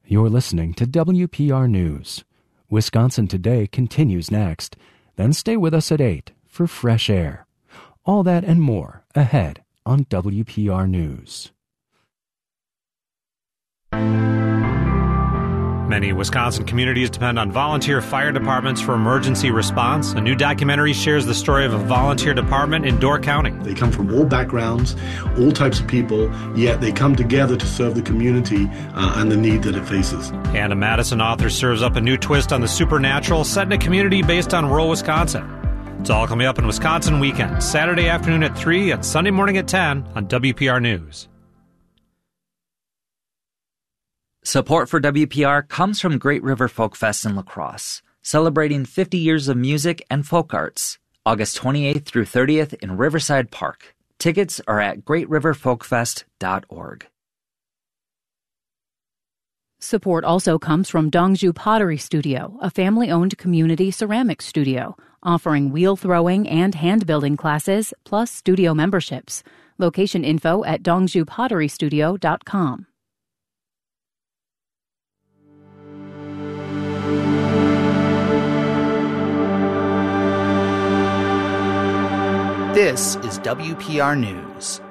You're listening to WPR News. Wisconsin Today continues next. Then stay with us at 8 for Fresh Air. All that and more ahead on WPR News. Many Wisconsin communities depend on volunteer fire departments for emergency response. A new documentary shares the story of a volunteer department in Door County. They come from all backgrounds, all types of people, yet they come together to serve the community and the need that it faces. Anna Madison, author, serves up a new twist on the supernatural set in a community based on rural Wisconsin. It's all coming up in Wisconsin Weekend, Saturday afternoon at 3 and Sunday morning at 10 on WPR News. Support for WPR comes from Great River Folk Fest in La Crosse, celebrating 50 years of music and folk arts, August 28th through 30th in Riverside Park. Tickets are at greatriverfolkfest.org. Support also comes from Dongju Pottery Studio, a family-owned community ceramics studio, offering wheel throwing and hand-building classes, plus studio memberships. Location info at dongjupotterystudio.com. This is WPR News.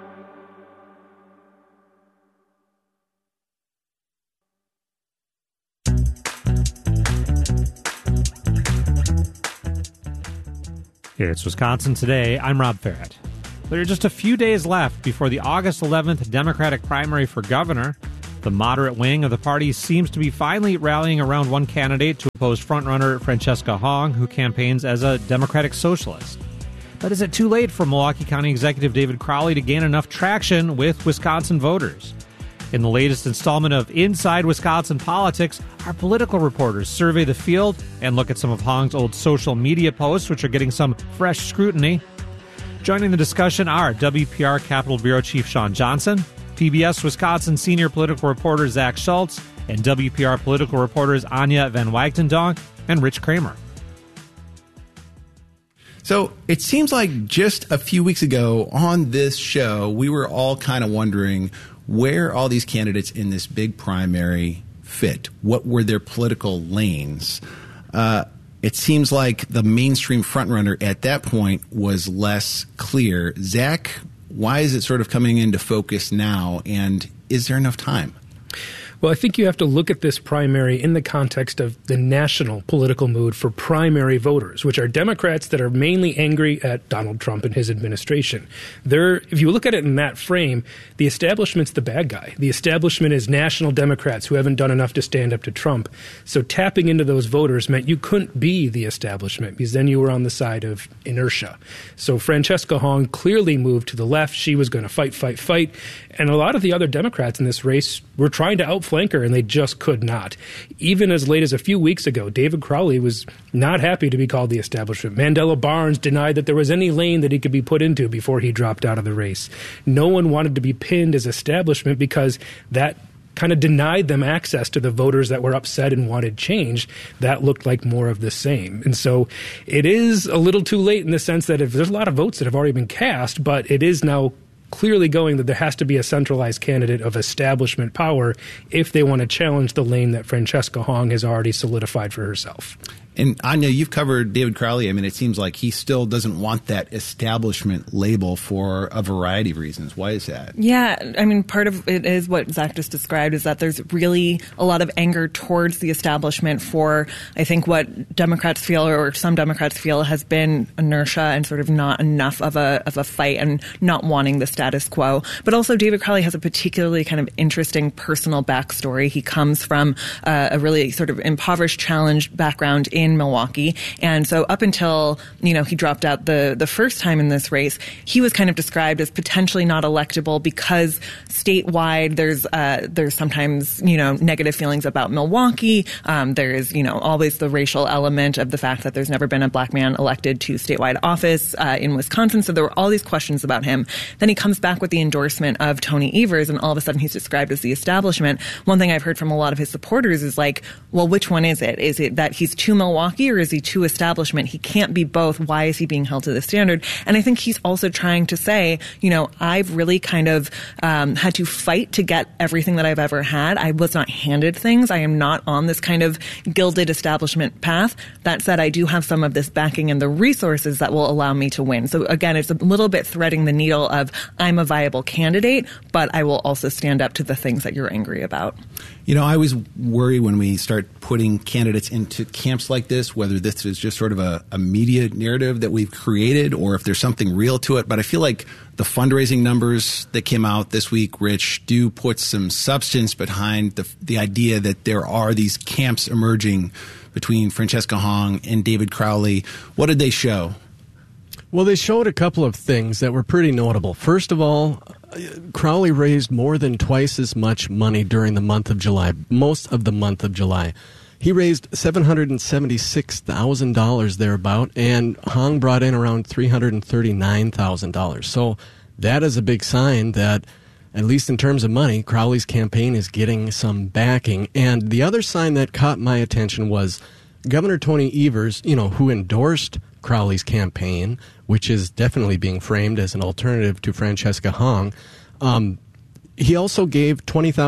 It's Wisconsin Today. I'm Rob Farrett. There are just a few days left before the August 11th Democratic primary for governor. The moderate wing of the party seems to be finally rallying around one candidate to oppose frontrunner Francesca Hong, who campaigns as a Democratic socialist. But is it too late for Milwaukee County Executive David Crowley to gain enough traction with Wisconsin voters? In the latest installment of Inside Wisconsin Politics, our political reporters survey the field and look at some of Hong's old social media posts, which are getting some fresh scrutiny. Joining the discussion are WPR Capitol Bureau Chief Sean Johnson, PBS Wisconsin senior political reporter Zach Schultz, and WPR political reporters Anya Van Wagtendonk and Rich Kramer. So it seems like just a few weeks ago on this show, we were all kind of wondering where all these candidates in this big primary fit. What were their political lanes? It seems like the mainstream frontrunner at that point was less clear. Zach, why is it sort of coming into focus now, and is there enough time? Well, I think you have to look at this primary in the context of the national political mood for primary voters, which are Democrats that are mainly angry at Donald Trump and his administration. If you look at it in that frame, the establishment's the bad guy. The establishment is national Democrats who haven't done enough to stand up to Trump. So tapping into those voters meant you couldn't be the establishment, because then you were on the side of inertia. So Francesca Hong clearly moved to the left. She was going to fight. And a lot of the other Democrats in this race were trying to outflank her, and they just could not. Even as late as a few weeks ago, David Crowley was not happy to be called the establishment. Mandela Barnes denied that there was any lane that he could be put into before he dropped out of the race. No one wanted to be pinned as establishment because that kind of denied them access to the voters that were upset and wanted change. That looked like more of the same. And so it is a little too late in the sense that if there's a lot of votes that have already been cast, but it is now clearly going that there has to be a centralized candidate of establishment power if they want to challenge the lane that Francesca Hong has already solidified for herself. And Anya, you've covered David Crowley. I mean, it seems like he still doesn't want that establishment label for a variety of reasons. Why is that? Yeah, I mean, part of it is what Zach just described, is that there's really a lot of anger towards the establishment for, I think, what Democrats feel, or some Democrats feel, has been inertia and sort of not enough of a fight and not wanting the status quo. But also David Crowley has a particularly kind of interesting personal backstory. He comes from a really sort of impoverished, challenged background in Milwaukee. And so up until, he dropped out the first time in this race, he was kind of described as potentially not electable because statewide there's sometimes, negative feelings about Milwaukee. There's, always the racial element of the fact that there's never been a black man elected to statewide office in Wisconsin. So there were all these questions about him. Then he comes back with the endorsement of Tony Evers, and all of a sudden he's described as the establishment. One thing I've heard from a lot of his supporters is like, well, which one is it? Is it that he's too Milwaukee Milwaukee or is he too establishment? He can't be both. Why is he being held to this standard? And I think he's also trying to say, I've really kind of had to fight to get everything that I've ever had. I was not handed things. I am not on this kind of gilded establishment path. That said, I do have some of this backing and the resources that will allow me to win. So again, it's a little bit threading the needle of I'm a viable candidate, but I will also stand up to the things that you're angry about. I always worry when we start putting candidates into camps like this, whether this is just sort of a media narrative that we've created or if there's something real to it. But I feel like the fundraising numbers that came out this week, Rich, do put some substance behind the idea that there are these camps emerging between Francesca Hong and David Crowley. What did they show? Well, they showed a couple of things that were pretty notable. First of all, Crowley raised more than twice as much money during the month of July, most of the month of July. He raised $776,000 thereabout, and Hong brought in around $339,000. So that is a big sign that, at least in terms of money, Crowley's campaign is getting some backing. And the other sign that caught my attention was Governor Tony Evers, who endorsed Crowley's campaign, which is definitely being framed as an alternative to Francesca Hong. He also gave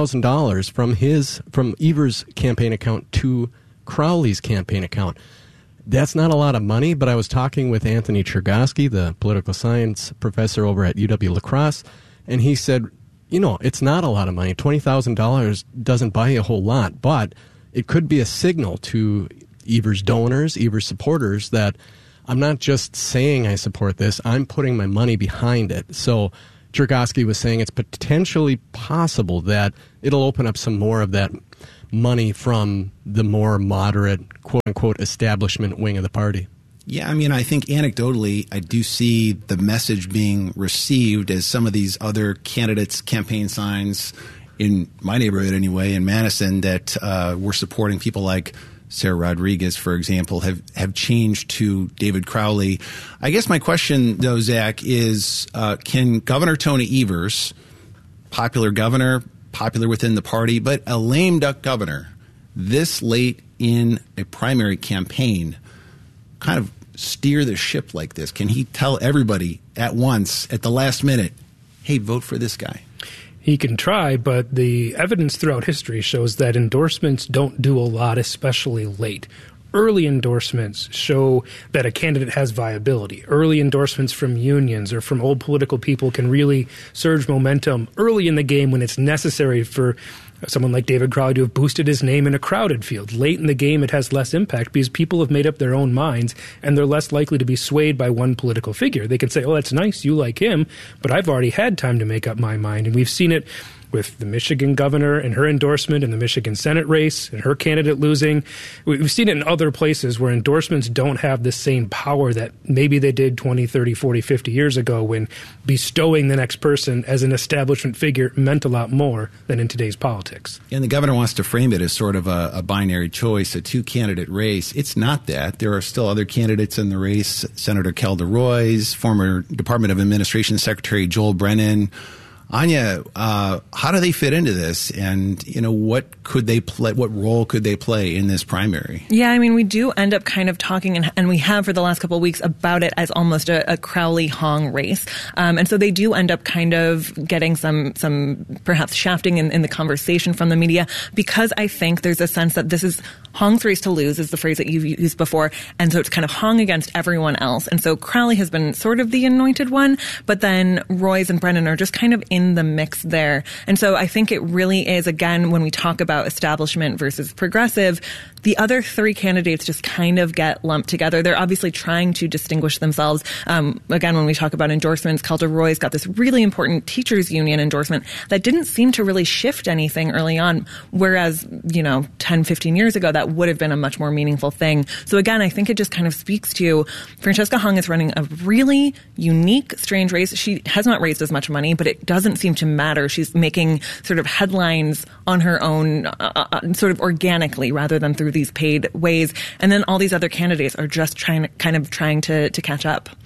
$20,000 from Evers' campaign account to Crowley's campaign account. That's not a lot of money, but I was talking with Anthony Chergosky, the political science professor over at UW-La Crosse, and he said, it's not a lot of money. $20,000 doesn't buy you a whole lot, but it could be a signal to Evers donors, Evers supporters, that I'm not just saying I support this, I'm putting my money behind it. So Chergosky was saying it's potentially possible that it'll open up some more of that money from the more moderate, quote-unquote, establishment wing of the party. Yeah, I think anecdotally, I do see the message being received as some of these other candidates' campaign signs in my neighborhood anyway, in Madison, that we're supporting people like Sarah Rodriguez, for example, have changed to David Crowley. I guess my question, though, Zach, is can Governor Tony Evers, popular governor, popular within the party, but a lame duck governor, this late in a primary campaign, kind of steer the ship like this? Can he tell everybody at once, at the last minute, hey, vote for this guy? He can try, but the evidence throughout history shows that endorsements don't do a lot, especially late. Early endorsements show that a candidate has viability. Early endorsements from unions or from old political people can really surge momentum early in the game when it's necessary for someone like David Crowley to have boosted his name in a crowded field. Late in the game, it has less impact because people have made up their own minds and they're less likely to be swayed by one political figure. They can say, oh, that's nice, you like him, but I've already had time to make up my mind. And we've seen it with the Michigan governor and her endorsement in the Michigan Senate race and her candidate losing. We've seen it in other places where endorsements don't have the same power that maybe they did 20, 30, 40, 50 years ago when bestowing the next person as an establishment figure meant a lot more than in today's politics. And the governor wants to frame it as sort of a binary choice, a two-candidate race. It's not that. There are still other candidates in the race, Senator Kelda Roys, former Department of Administration Secretary Joel Brennan. Anya, how do they fit into this? And, what could they play? What role could they play in this primary? Yeah, we do end up kind of talking, and we have for the last couple of weeks, about it as almost a Crowley-Hong race. And so they do end up kind of getting some perhaps shafting in the conversation from the media, because I think there's a sense that this is Hong's race to lose, is the phrase that you've used before. And so it's kind of Hong against everyone else. And so Crowley has been sort of the anointed one, but then Roys and Brennan are just kind of in the mix there. And so I think it really is, again, when we talk about establishment versus progressive, the other three candidates just kind of get lumped together. They're obviously trying to distinguish themselves. Again, when we talk about endorsements, Kelda Roys got this really important teachers union endorsement that didn't seem to really shift anything early on, whereas, 10, 15 years ago, that would have been a much more meaningful thing. So again, I think it just kind of speaks to Francesca Hong is running a really unique, strange race. She has not raised as much money, but it doesn't seem to matter. She's making sort of headlines on her own, sort of organically rather than through these paid ways. And then all these other candidates are just trying to catch up.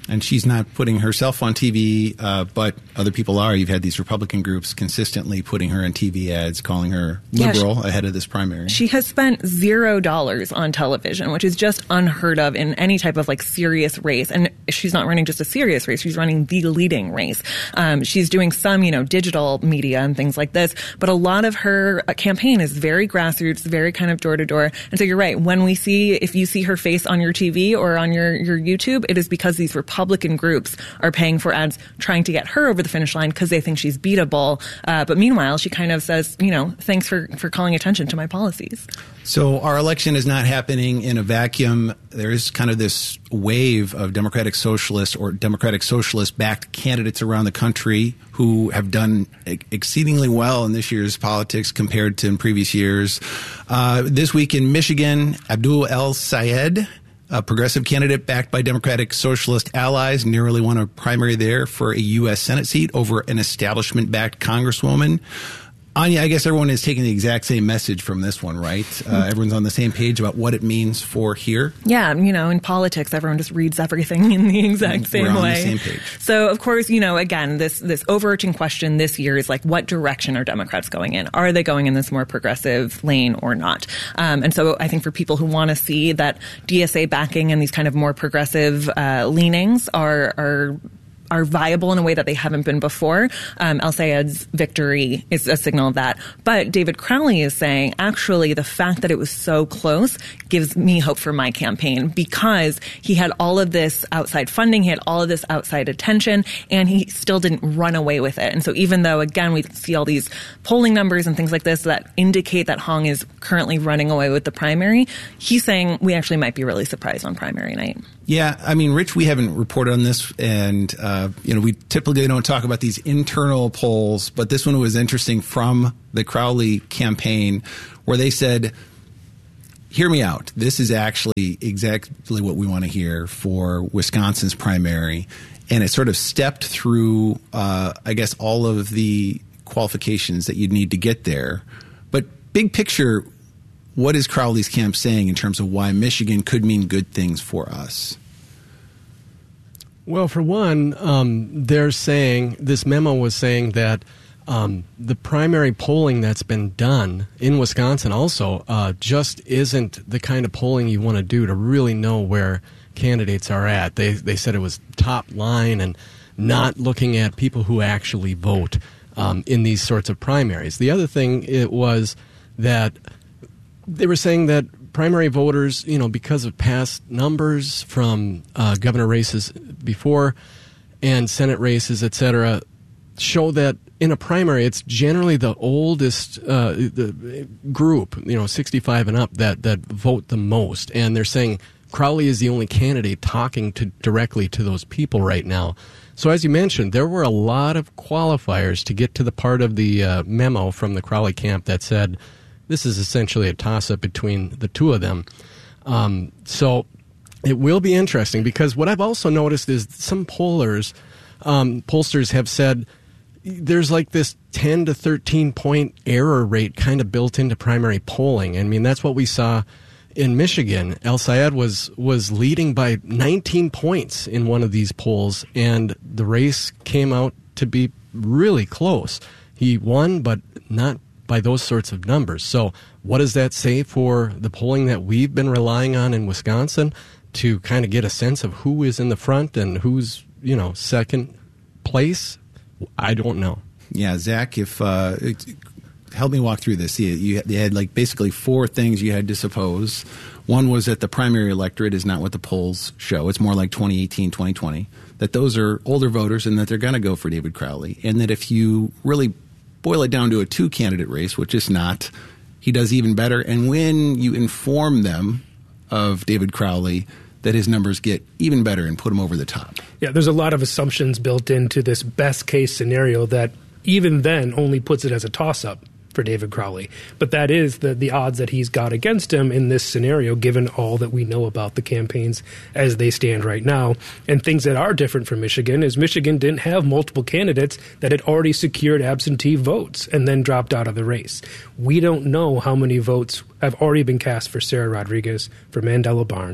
And she's not putting herself on TV, but other people are. You've had these Republican groups consistently putting her in TV ads, calling her liberal ahead of this primary. She has spent $0 on television, which is just unheard of in any type of like serious race. And she's not running just a serious race. She's running the leading race. She's doing some, digital media and things like this. But a lot of her campaign is very grassroots, very kind of door to door. And so you're right. If you see her face on your TV or on your YouTube, it is because these Republican groups are paying for ads trying to get her over the finish line because they think she's beatable. But meanwhile, she kind of says, thanks for calling attention to my policies. So our election is not happening in a vacuum. There is kind of this wave of Democratic Socialist or Democratic Socialist-backed candidates around the country who have done exceedingly well in this year's politics compared to in previous years. This week in Michigan, Abdul El-Sayed, a progressive candidate backed by Democratic Socialist allies, narrowly won a primary there for a U.S. Senate seat over an establishment-backed congresswoman. Anya, I guess everyone is taking the exact same message from this one, right? Everyone's on the same page about what it means for here. Yeah, in politics, everyone just reads everything in the exact same way. We're on the same page. So, of course, again, this overarching question this year is like, what direction are Democrats going in? Are they going in this more progressive lane or not? And so I think for people who want to see that DSA backing and these kind of more progressive leanings are viable in a way that they haven't been before. El-Sayed's victory is a signal of that. But David Crowley is saying, actually, the fact that it was so close gives me hope for my campaign because he had all of this outside funding, he had all of this outside attention, and he still didn't run away with it. And so even though, again, we see all these polling numbers and things like this that indicate that Hong is currently running away with the primary, he's saying we actually might be really surprised on primary night. Yeah, I mean, Rich, we haven't reported on this, and we typically don't talk about these internal polls, but this one was interesting from the Crowley campaign, where they said, "Hear me out. This is actually exactly what we want to hear for Wisconsin's primary," and it sort of stepped through, I guess, all of the qualifications that you'd need to get there. But big picture, what is Crowley's camp saying in terms of why Michigan could mean good things for us? Well, for one, they're saying, this memo was saying that the primary polling that's been done in Wisconsin also just isn't the kind of polling you want to do to really know where candidates are at. They said it was top line and not looking at people who actually vote in these sorts of primaries. The other thing it was that they were saying that primary voters, because of past numbers from governor races before and Senate races, et cetera, show that in a primary, it's generally the oldest the group, 65 and up, that vote the most. And they're saying Crowley is the only candidate talking directly to those people right now. So as you mentioned, there were a lot of qualifiers to get to the part of the memo from the Crowley camp that said, this is essentially a toss-up between the two of them. So it will be interesting because what I've also noticed is some pollsters have said there's like this 10 to 13 point error rate kind of built into primary polling. I mean, that's what we saw in Michigan. El-Sayed was leading by 19 points in one of these polls, and the race came out to be really close. He won, but not by those sorts of numbers. So what does that say for the polling that we've been relying on in Wisconsin to kind of get a sense of who is in the front and who's, second place? I don't know. Yeah, Zach, if help me walk through this. You had like basically four things you had to suppose. One was that the primary electorate is not what the polls show. It's more like 2018, 2020, that those are older voters and that they're going to go for David Crowley. And that if you really boil it down to a two-candidate race, which is not, he does even better. And when you inform them of David Crowley, that his numbers get even better and put him over the top. Yeah, there's a lot of assumptions built into this best-case scenario that even then only puts it as a toss-up for David Crowley. But that is the odds that he's got against him in this scenario, given all that we know about the campaigns as they stand right now. And things that are different from Michigan is Michigan didn't have multiple candidates that had already secured absentee votes and then dropped out of the race. We don't know how many votes have already been cast for Sarah Rodriguez, for Mandela Barnes,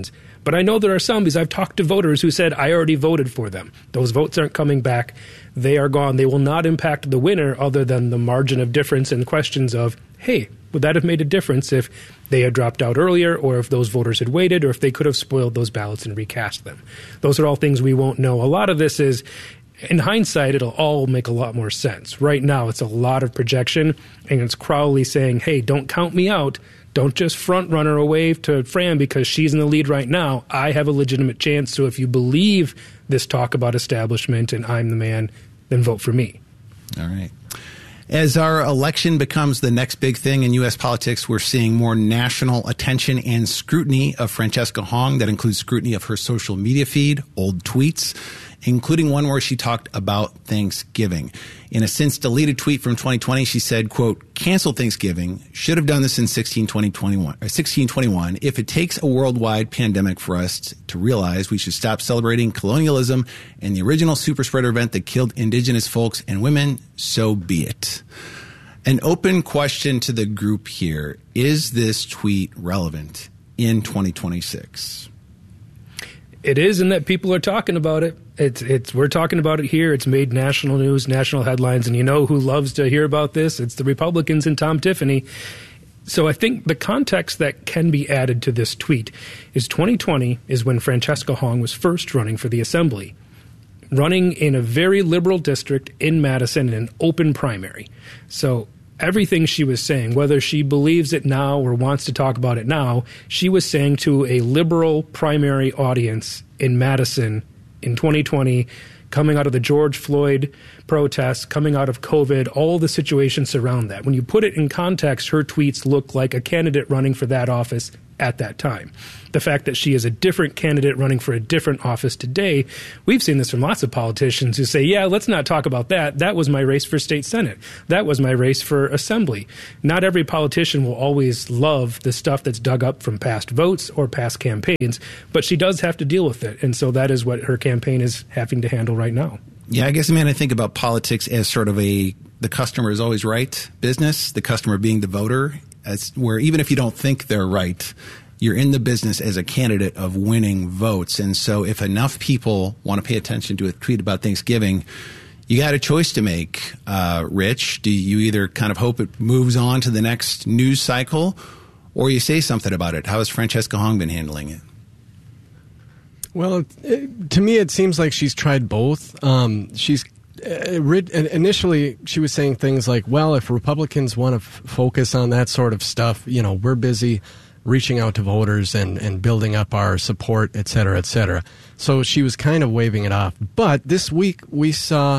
But I know there are some, because I've talked to voters who said, I already voted for them. Those votes aren't coming back. They are gone. They will not impact the winner other than the margin of difference in questions of, hey, would that have made a difference if they had dropped out earlier, or if those voters had waited, or if they could have spoiled those ballots and recast them? Those are all things we won't know. A lot of this is, in hindsight, it'll all make a lot more sense. Right now, it's a lot of projection, and it's Crowley saying, hey, don't count me out. Don't just front runner away to Fran because she's in the lead right now. I have a legitimate chance, so if you believe this talk about establishment and I'm the man, then vote for me. All right. As our election becomes the next big thing in U.S. politics, we're seeing more national attention and scrutiny of Francesca Hong. That includes scrutiny of her social media feed, old tweets, including one where she talked about Thanksgiving. In a since-deleted tweet from 2020, she said, quote, cancel Thanksgiving. Should have done this in 1621. If it takes a worldwide pandemic for us to realize we should stop celebrating colonialism and the original super spreader event that killed indigenous folks and women, so be it. An open question to the group here. Is this tweet relevant in 2026? It is, in that people are talking about it. We're talking about it here. It's made national news, national headlines, and you know who loves to hear about this? It's the Republicans and Tom Tiffany. So I think the context that can be added to this tweet is 2020 is when Francesca Hong was first running for the Assembly, running in a very liberal district in Madison in an open primary. So everything she was saying, whether she believes it now or wants to talk about it now, she was saying to a liberal primary audience in Madison in 2020, coming out of the George Floyd protests, coming out of COVID, all the situations surround that. When you put it in context, her tweets look like a candidate running for that office at that time. The fact that she is a different candidate running for a different office today, we've seen this from lots of politicians who say, yeah, let's not talk about that. That was my race for state senate. That was my race for assembly. Not every politician will always love the stuff that's dug up from past votes or past campaigns, but she does have to deal with it. And so that is what her campaign is having to handle right now. Yeah, I guess, man, I think about politics as sort of the customer is always right business, the customer being the voter, as where even if you don't think they're right, you're in the business as a candidate of winning votes. And so if enough people want to pay attention to a tweet about Thanksgiving, you got a choice to make, Rich. Do you either kind of hope it moves on to the next news cycle, or you say something about it? How has Francesca Hong been handling it? Well, to me, it seems like she's tried both. Initially, she was saying things like, well, if Republicans want to focus on that sort of stuff, you know, we're busy reaching out to voters and building up our support, et cetera, et cetera. So she was kind of waving it off. But this week, we saw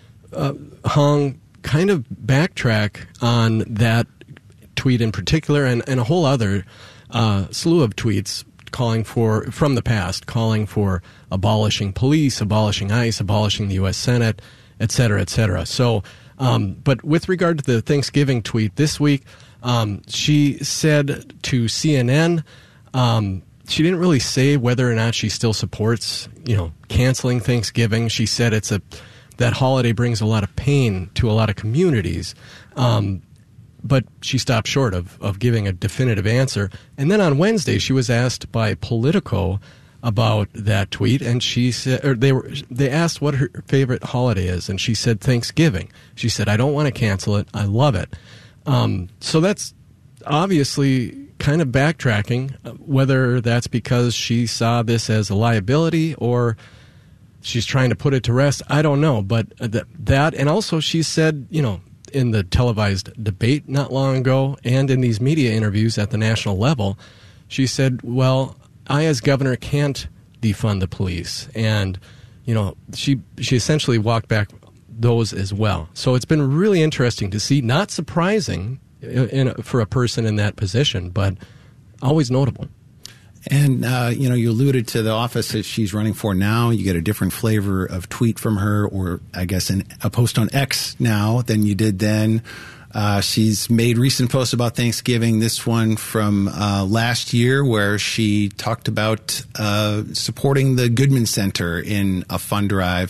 Hong kind of backtrack on that tweet in particular and a whole other slew of tweets from the past, calling for abolishing police, abolishing ICE, abolishing the U.S. Senate, et cetera, et cetera. So, but with regard to the Thanksgiving tweet this week, she said to CNN, she didn't really say whether or not she still supports, canceling Thanksgiving. She said that holiday brings a lot of pain to a lot of communities. But she stopped short of giving a definitive answer. And then on Wednesday, she was asked by Politico about that tweet, and she said, or they asked what her favorite holiday is, and she said Thanksgiving. She said, I don't want to cancel it. I love it. So that's obviously kind of backtracking, whether that's because she saw this as a liability or she's trying to put it to rest. I don't know. But that, and also she said, in the televised debate not long ago and in these media interviews at the national level, she said, well, I as governor can't defund the police. And, she essentially walked back those as well. So it's been really interesting to see, not surprising for a person in that position, but always notable. And, you alluded to the office that she's running for now. You get a different flavor of tweet from her, or I guess a post on X now than you did then. She's made recent posts about Thanksgiving. This one from last year where she talked about supporting the Goodman Center in a fund drive.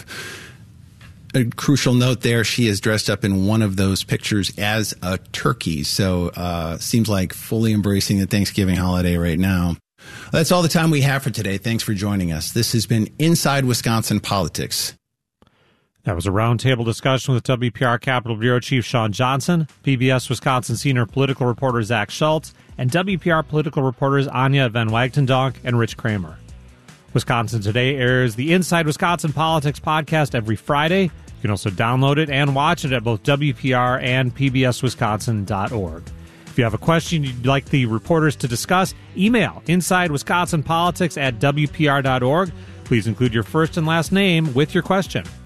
A crucial note there, she is dressed up in one of those pictures as a turkey. So seems like fully embracing the Thanksgiving holiday right now. That's all the time we have for today. Thanks for joining us. This has been Inside Wisconsin Politics. That was a roundtable discussion with WPR Capitol Bureau Chief Sean Johnson, PBS Wisconsin senior political reporter Zach Schultz, and WPR political reporters Anya Van Wagtendonk and Rich Kramer. Wisconsin Today airs the Inside Wisconsin Politics podcast every Friday. You can also download it and watch it at both WPR and pbswisconsin.org. If you have a question you'd like the reporters to discuss, email InsideWisconsinPolitics@WPR.org. Please include your first and last name with your question.